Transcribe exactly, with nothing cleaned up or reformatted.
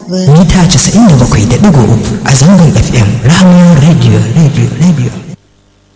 mita casa'in da bakwai da ɗigo uku a zangon F M Rahama Radio Radio Radio.